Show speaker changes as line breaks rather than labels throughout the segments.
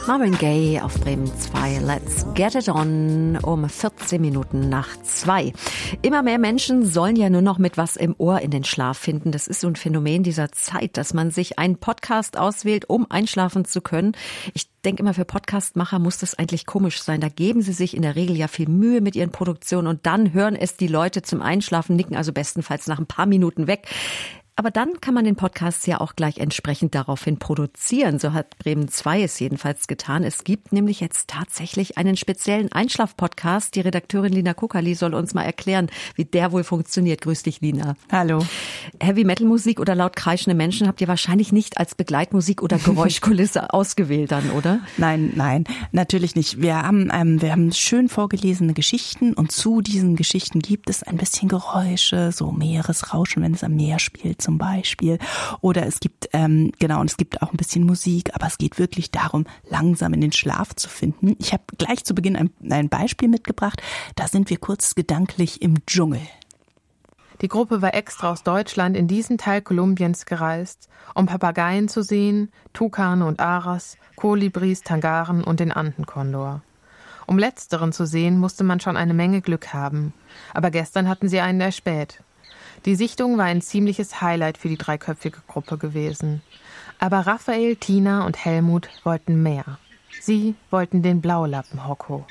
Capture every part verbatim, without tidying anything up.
Marvin Gaye auf Bremen zwei. Let's get it on um vierzehn Minuten nach zwei. Immer mehr Menschen sollen ja nur noch mit was im Ohr in den Schlaf finden. Das ist so ein Phänomen dieser Zeit, dass man sich einen Podcast auswählt, um einschlafen zu können. Ich denke immer, für Podcastmacher muss das eigentlich komisch sein. Da geben sie sich in der Regel ja viel Mühe mit ihren Produktionen und dann hören es die Leute zum Einschlafen, nicken also bestenfalls nach ein paar Minuten weg. Aber dann kann man den Podcast ja auch gleich entsprechend daraufhin produzieren. So hat Bremen zwei es jedenfalls getan. Es gibt nämlich jetzt tatsächlich einen speziellen Einschlaf-Podcast. Die Redakteurin Lina Kokali soll uns mal erklären, wie der wohl funktioniert. Grüß dich, Lina.
Hallo.
Heavy-Metal-Musik oder laut kreischende Menschen habt ihr wahrscheinlich nicht als Begleitmusik oder Geräuschkulisse ausgewählt dann, oder?
Nein, nein, natürlich nicht. Wir haben, ähm, wir haben schön vorgelesene Geschichten und zu diesen Geschichten gibt es ein bisschen Geräusche, so Meeresrauschen, wenn es am Meer spielt zum Beispiel. Oder es gibt, ähm, genau, und es gibt auch ein bisschen Musik, aber es geht wirklich darum, langsam in den Schlaf zu finden. Ich habe gleich zu Beginn ein, ein Beispiel mitgebracht. Da sind wir kurz gedanklich im Dschungel.
Die Gruppe war extra aus Deutschland in diesen Teil Kolumbiens gereist, um Papageien zu sehen, Tukane und Aras, Kolibris, Tangaren und den Andenkondor. Um letzteren zu sehen, musste man schon eine Menge Glück haben. Aber gestern hatten sie einen erspäht. Die Sichtung war ein ziemliches Highlight für die dreiköpfige Gruppe gewesen. Aber Raphael, Tina und Helmut wollten mehr. Sie wollten den Blaulappen Hocko.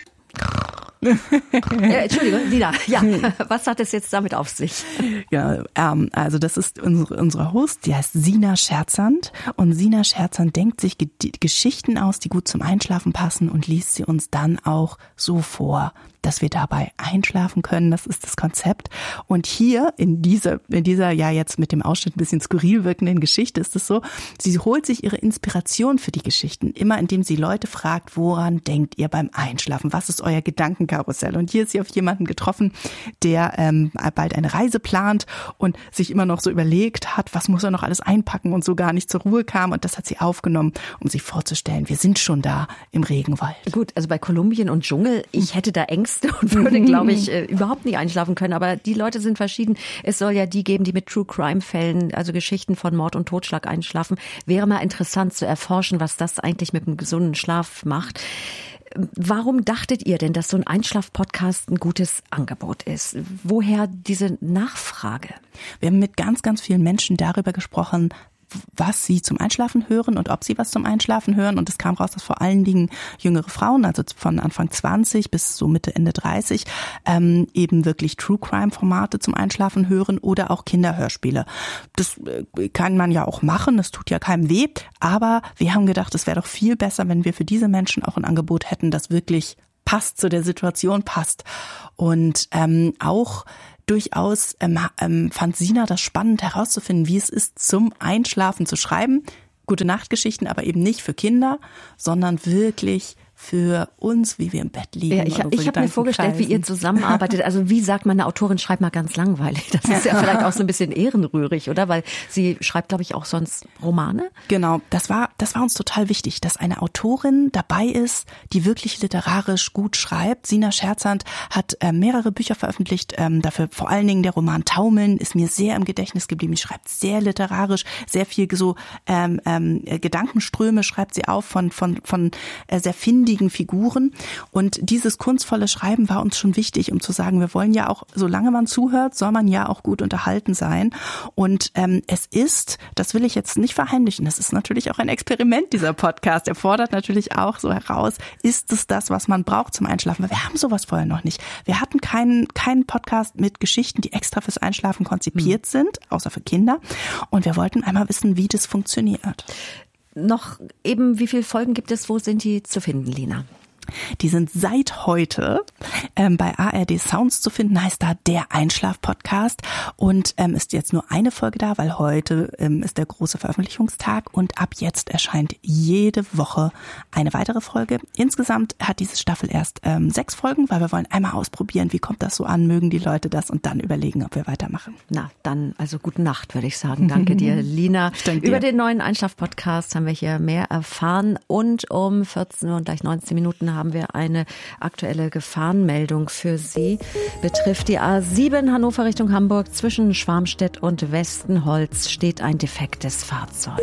äh, Entschuldigung, Lina, ja, was hat es jetzt damit auf sich?
Ja, ähm, also das ist unsere, unsere Host, die heißt Sina Scherzand. Und Sina Scherzand denkt sich G- Geschichten aus, die gut zum Einschlafen passen und liest sie uns dann auch so vor, dass wir dabei einschlafen können. Das ist das Konzept. Und hier in dieser, in dieser ja jetzt mit dem Ausschnitt ein bisschen skurril wirkenden Geschichte ist es so, sie holt sich ihre Inspiration für die Geschichten, immer indem sie Leute fragt, woran denkt ihr beim Einschlafen? Was ist euer Gedankenkarussell? Und hier ist sie auf jemanden getroffen, der ähm, bald eine Reise plant und sich immer noch so überlegt hat, was muss er noch alles einpacken und so gar nicht zur Ruhe kam. Und das hat sie aufgenommen, um sich vorzustellen, wir sind schon da im Regenwald.
Gut, also bei Kolumbien und Dschungel, ich hätte da Ängste und würde, glaube ich, überhaupt nicht einschlafen können. Aber die Leute sind verschieden. Es soll ja die geben, die mit True-Crime-Fällen, also Geschichten von Mord und Totschlag einschlafen. Wäre mal interessant zu erforschen, was das eigentlich mit einem gesunden Schlaf macht. Warum dachtet ihr denn, dass so ein Einschlaf-Podcast ein gutes Angebot ist? Woher diese Nachfrage?
Wir haben mit ganz, ganz vielen Menschen darüber gesprochen, was sie zum Einschlafen hören und ob sie was zum Einschlafen hören. Und es kam raus, dass vor allen Dingen jüngere Frauen, also von Anfang zwanzig bis so Mitte, Ende dreißig, ähm, eben wirklich True-Crime-Formate zum Einschlafen hören oder auch Kinderhörspiele. Das kann man ja auch machen, das tut ja keinem weh. Aber wir haben gedacht, es wäre doch viel besser, wenn wir für diese Menschen auch ein Angebot hätten, das wirklich passt, zu der Situation passt. Und ähm, auch durchaus ähm, ähm, fand Sina das spannend herauszufinden, wie es ist, zum Einschlafen zu schreiben. Gute Nachtgeschichten, aber eben nicht für Kinder, sondern wirklich für uns, wie wir im Bett liegen.
Ja, ich ich habe mir vorgestellt, kreisen. Wie ihr zusammenarbeitet. Also wie sagt man, eine Autorin schreibt mal ganz langweilig. Das ist ja vielleicht auch so ein bisschen ehrenrührig, oder? Weil sie schreibt, glaube ich, auch sonst Romane.
Genau, das war das war uns total wichtig, dass eine Autorin dabei ist, die wirklich literarisch gut schreibt. Sina Scherzand hat äh, mehrere Bücher veröffentlicht, ähm, dafür vor allen Dingen der Roman Taumeln ist mir sehr im Gedächtnis geblieben. Sie schreibt sehr literarisch, sehr viel so ähm, ähm, Gedankenströme schreibt sie auf von von von äh, sehr findigen Figuren. Und dieses kunstvolle Schreiben war uns schon wichtig, um zu sagen, wir wollen ja auch, solange man zuhört, soll man ja auch gut unterhalten sein. Und ähm, es ist, das will ich jetzt nicht verheimlichen, das ist natürlich auch ein Experiment, dieser Podcast. Er fordert natürlich auch so heraus, ist es das, was man braucht zum Einschlafen? Weil wir haben sowas vorher noch nicht. Wir hatten keinen, keinen Podcast mit Geschichten, die extra fürs Einschlafen konzipiert sind, außer für Kinder. Und wir wollten einmal wissen, wie das funktioniert.
Noch eben, wie viele Folgen gibt es? Wo sind die zu finden, Lina?
Die sind seit heute ähm, bei A R D Sounds zu finden, heißt da der Einschlaf-Podcast und ähm, ist jetzt nur eine Folge da, weil heute ähm, ist der große Veröffentlichungstag und ab jetzt erscheint jede Woche eine weitere Folge. Insgesamt hat diese Staffel erst ähm, sechs Folgen, weil wir wollen einmal ausprobieren, wie kommt das so an, mögen die Leute das und dann überlegen, ob wir weitermachen.
Na, dann also gute Nacht, würde ich sagen. Danke dir, Lina.
Danke
Über
dir.
den neuen Einschlaf-Podcast haben wir hier mehr erfahren und um vierzehn Uhr und gleich neunzehn Minuten haben wir eine aktuelle Gefahrenmeldung für Sie. Betrifft die A sieben Hannover Richtung Hamburg. Zwischen Schwarmstedt und Westenholz steht ein defektes Fahrzeug.